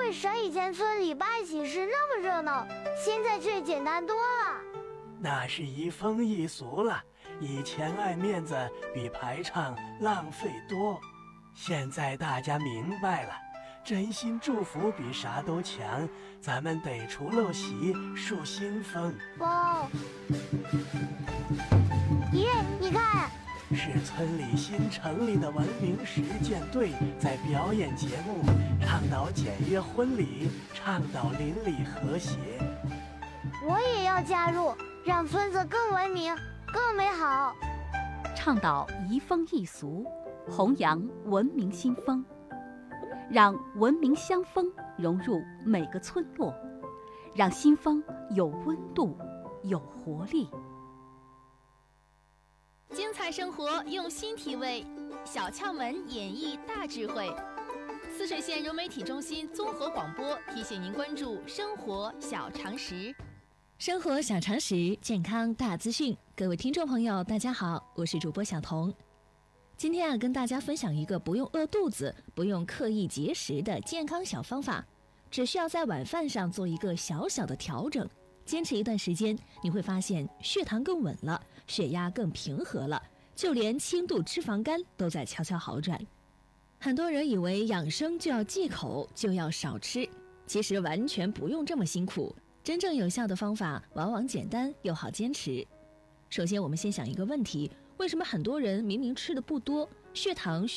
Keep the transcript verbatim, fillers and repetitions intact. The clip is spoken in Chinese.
为啥以前村里拜喜事那么热闹，现在却简单多了？ 那是移风易俗了，以前爱面子比排场浪费多，现在大家明白了，真心祝福比啥都强，咱们得出陋习，树新风。 哇！爷，你看， 是村里新成立的文明实践队在表演节目，倡导简约婚礼，倡导邻里和谐。 我也要加入，让村子更文明、更美好。 倡导移风易俗，弘扬文明新风，让文明乡风融入每个村落，让新风有温度、有活力。 精彩生活用心体味，小窍门演绎大智慧。泗水县融媒体中心综合广播提醒您关注生活小常识。 生活小常识，健康大资讯。各位听众朋友，大家好，我是主播小彤。今天啊，跟大家分享一个不用饿肚子、不用刻意节食的健康小方法，只需要在晚饭上做一个小小的调整，坚持一段时间，你会发现血糖更稳了，血压更平和了，就连轻度脂肪肝都在悄悄好转。很多人以为养生就要忌口，就要少吃，其实完全不用这么辛苦。真正有效的方法往往简单又好坚持。首先，我们先想一个问题：为什么很多人明明吃的不多，血糖